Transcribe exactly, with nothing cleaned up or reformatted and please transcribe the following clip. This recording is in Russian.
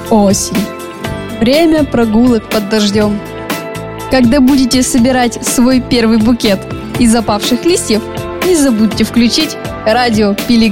Осень. Время прогулок под дождем. Когда будете собирать свой первый букет из опавших листьев, не забудьте включить радио Пилигрим.